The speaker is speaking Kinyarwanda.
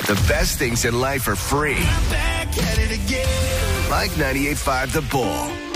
The best things in life are free. I'm back at it again. Like 98.5 The Bull.